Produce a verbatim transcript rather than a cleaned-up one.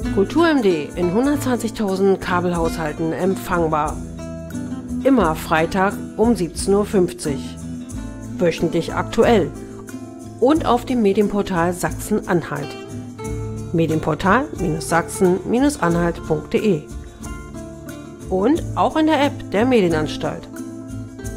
Kultur-M D in hundertzwanzigtausend Kabelhaushalten empfangbar. Immer Freitag um siebzehn Uhr fünfzig. Wöchentlich aktuell. Und auf dem Medienportal Sachsen-Anhalt. Medienportal Sachsen Anhalt punkt de. Und auch in der App der Medienanstalt.